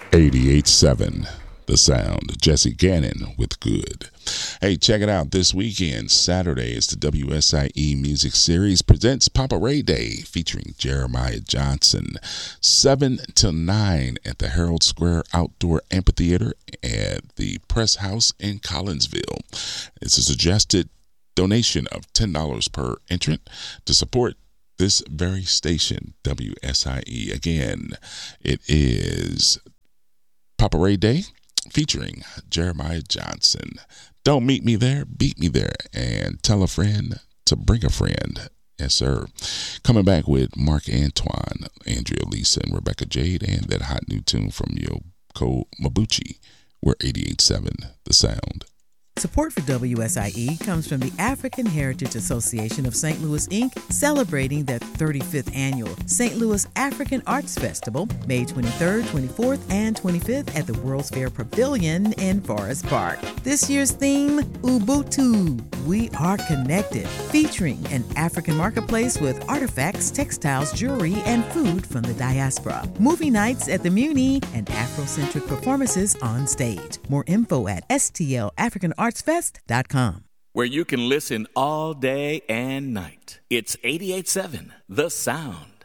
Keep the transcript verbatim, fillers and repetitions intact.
eighty-eight seven The Sound. Jesse Gannon with Good. Hey, check it out. This weekend, Saturday, is the W S I E Music Series presents Papa Ray Day featuring Jeremiah Johnson. seven till nine at the Herald Square Outdoor Amphitheater at the Press House in Collinsville. It's a suggested donation of ten dollars per entrant to support this very station, W S I E. Again, it is Papa Ray Day featuring Jeremiah Johnson. Don't meet me there, beat me there, and tell a friend to bring a friend. Yes, sir. Coming back with Mark Antoine, Andrea Lisa, and Rebecca Jade, and that hot new tune from Yoko Mabuchi. We're eighty-eight seven The Sound. Support for W S I E comes from the African Heritage Association of Saint Louis, Incorporated, celebrating their thirty-fifth annual Saint Louis African Arts Festival, May twenty-third, twenty-fourth, and twenty-fifth at the World's Fair Pavilion in Forest Park. This year's theme, Ubuntu, We Are Connected, featuring an African marketplace with artifacts, textiles, jewelry, and food from the diaspora. Movie nights at the Muni and Afrocentric performances on stage. More info at S T L African Arts Fest dot com. Where you can listen all day and night. It's eighty-eight seven The Sound.